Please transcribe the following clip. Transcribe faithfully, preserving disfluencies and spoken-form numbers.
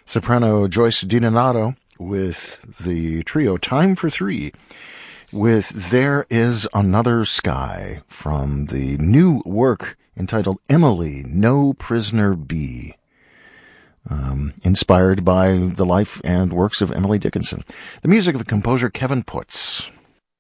soprano Joyce DiDonato with the trio Time for Three with There Is Another Sky from the new work entitled Emily, No Prisoner Be, um, inspired by the life and works of Emily Dickinson. The music of composer Kevin Putz.